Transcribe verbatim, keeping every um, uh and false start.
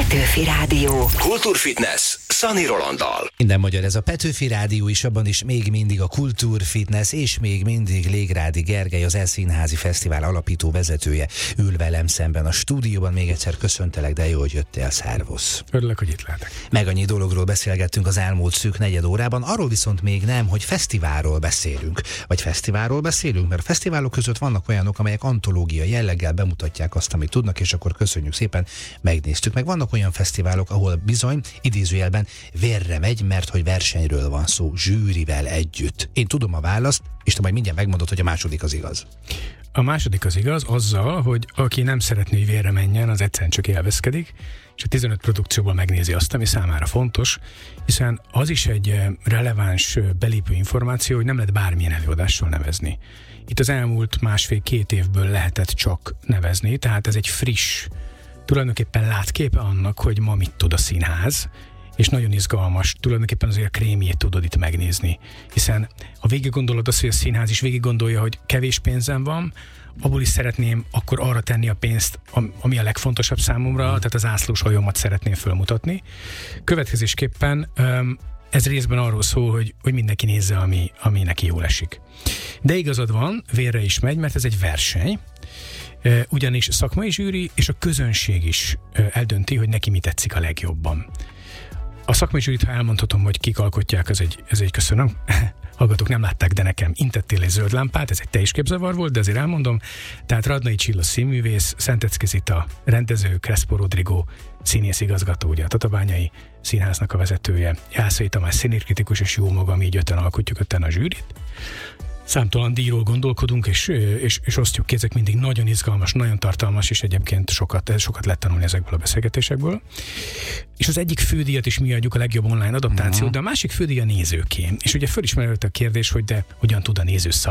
Petőfi Rádió. Kultúrfitness Szani Rolanddal. Minden magyar, ez a Petőfi Rádió is, abban is még mindig a Kultúrfitness, és még mindig Légrádi Gergely, az E-Színházi Fesztivál alapító vezetője ül velem szemben a stúdióban. Még egyszer köszöntelek, de jó, hogy jöttél, szervusz. Örülök, hogy itt lehetek. Meg annyi dologról beszélgettünk az elmúlt szűk negyed órában, arról viszont még nem, hogy fesztiválról beszélünk. Vagy fesztiválról beszélünk, mert a fesztiválok között vannak olyanok, amelyek antológia jelleggel bemutatják azt, amit tudnak, és akkor köszönjük szépen, megnéztük. Meg vannak olyan fesztiválok, ahol bizony, idézőjelben vérre megy, mert hogy versenyről van szó, zsűrivel együtt. Én tudom a választ, és te majd mindjárt megmondod, hogy a második az igaz. A második az igaz, azzal, hogy aki nem szeretné, hogy vérre menjen, az egyszerűen csak élvezkedik, és a tizenöt produkcióból megnézi azt, ami számára fontos, hiszen az is egy releváns belépő információ, hogy nem lehet bármilyen előadással nevezni. Itt az elmúlt másfél-két évből lehetett csak nevezni, tehát ez egy friss, tulajdonképpen látképe annak, hogy ma mit tud a színház, és nagyon izgalmas, tulajdonképpen azért a krémjét tudod itt megnézni. Hiszen ha végig gondolod azt, hogy a színház is végig gondolja, hogy kevés pénzem van, abból is szeretném akkor arra tenni a pénzt, ami a legfontosabb számomra, tehát az ászlós hajómat szeretném fölmutatni. Következésképpen ez részben arról szól, hogy, hogy mindenki nézze, ami, ami neki jól esik. De igazad van, vérre is megy, mert ez egy verseny, ugyanis szakmai zsűri és a közönség is eldönti, hogy neki mi tetszik a legjobban. A szakmai zsűrit, ha elmondhatom, hogy kik alkotják, ez egy, ez egy köszönöm. Hallgatók nem látták, de nekem intettél egy zöld lámpát, ez egy teljes képzavar volt, de azért elmondom. Tehát Radnai Csilla színművész, Szentecki Zita rendező, Crespo Rodrigo színész igazgató, ugye a Tatabányai Színháznak a vezetője, Jászai Tamás színérkritikus, és jó magam, így öten alkotjuk öten a zsűrit. Számtalan díjról gondolkodunk, és, és, és osztjuk ki, ezek mindig nagyon izgalmas, nagyon tartalmas, és egyébként sokat, sokat lehet tanulni ezekből a beszélgetésekből. És az egyik fődíjat is mi adjuk, a legjobb online adaptációt, uh-huh. de a másik fődíj a nézőké. És ugye fölismerült a kérdés, hogy de hogyan tud a néző